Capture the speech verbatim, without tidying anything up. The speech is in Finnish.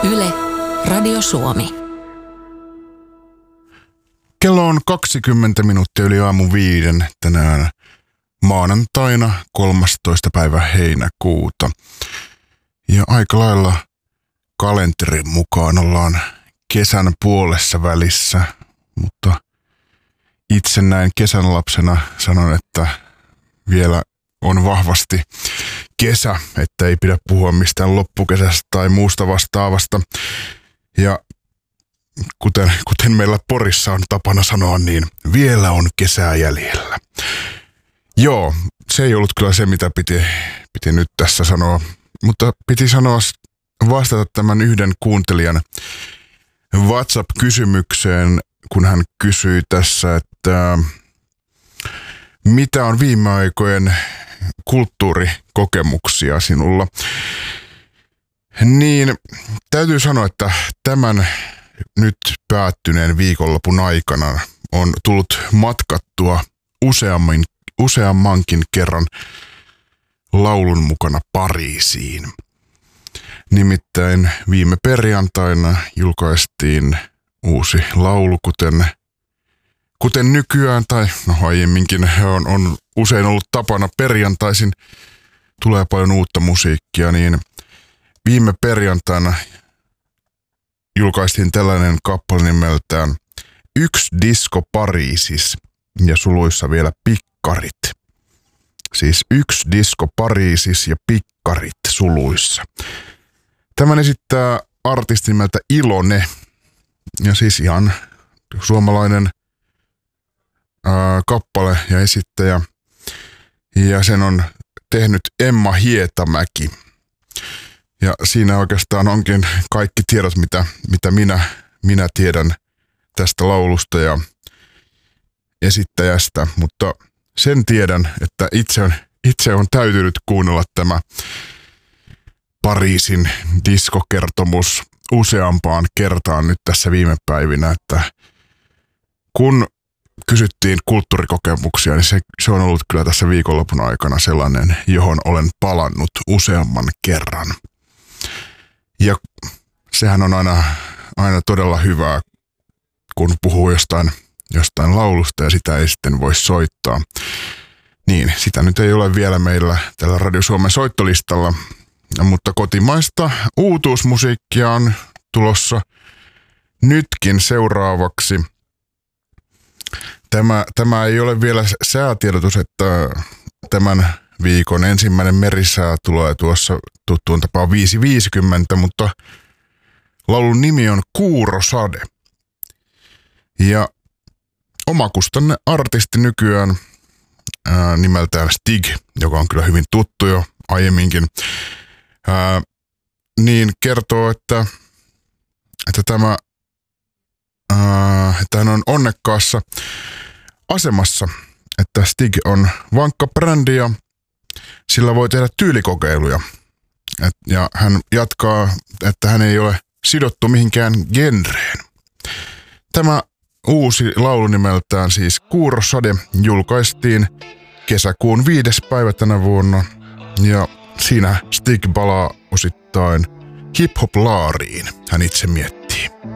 Yle, Radio Suomi. Kello on kaksikymmentä minuuttia yli aamu viiden tänään maanantaina kolmastoista päivä heinäkuuta. Ja aika lailla kalenterin mukaan ollaan kesän puolessa välissä, mutta itse näin kesän lapsena sanon, että vielä on vahvasti kesä, että ei pidä puhua mistään loppukesästä tai muusta vastaavasta. Ja kuten, kuten meillä Porissa on tapana sanoa, niin vielä on kesää jäljellä. Joo, se ei ollut kyllä se, mitä piti, piti nyt tässä sanoa, mutta piti sanoa vastata tämän yhden kuuntelijan WhatsApp-kysymykseen, kun hän kysyi tässä, että mitä on viime aikojen kulttuurikokemuksia sinulla? Niin täytyy sanoa, että tämän nyt päättyneen viikonlopun aikana on tullut matkattua useammin, useammankin kerran laulun mukana Pariisiin. Nimittäin viime perjantaina julkaistiin uusi laulu, kuten, kuten nykyään, tai no aiemminkin on, on usein ollut tapana perjantaisin, tulee paljon uutta musiikkia, niin viime perjantaina julkaistiin tällainen kappale nimeltään Yksi disko Pariisis ja suluissa vielä Pikkarit. Siis Yksi disko Pariisis ja Pikkarit suluissa. Tämän esittää artisti nimeltä Ilone ja siis ihan suomalainen ää, kappale ja esittäjä. Ja sen on tehnyt Emma Hietamäki. Ja siinä oikeastaan onkin kaikki tiedot, mitä, mitä minä, minä tiedän tästä laulusta ja esittäjästä. Mutta sen tiedän, että itse on, itse on täytynyt kuunnella tämä Pariisin diskokertomus useampaan kertaan nyt tässä viime päivinä. Että kun kysyttiin kulttuurikokemuksia, niin se, se on ollut kyllä tässä viikonlopun aikana sellainen, johon olen palannut useamman kerran. Ja sehän on aina, aina todella hyvää, kun puhuu jostain, jostain laulusta ja sitä ei sitten voi soittaa. Niin, sitä nyt ei ole vielä meillä tällä Radio Suomen soittolistalla, mutta kotimaista uutuusmusiikkia on tulossa nytkin seuraavaksi. Tämä, tämä ei ole vielä säätiedotus, että tämän viikon ensimmäinen merisää tulee tuossa tuttuun tapaan viisi viisikymmentä, mutta laulun nimi on Kuurosade. Ja omakustanne artisti nykyään ää, nimeltään Stig, joka on kyllä hyvin tuttu jo aiemminkin, ää, niin kertoo, että, että, tämä, ää, että hän on onnekkaassa asemassa, että Stig on vankka brändi ja sillä voi tehdä tyylikokeiluja. Et, ja hän jatkaa, että hän ei ole sidottu mihinkään genreen. Tämä uusi laulu nimeltään siis Kuurosade julkaistiin kesäkuun viides päivä tänä vuonna. Ja siinä Stig palaa osittain hip-hop-laariin, hän itse miettii.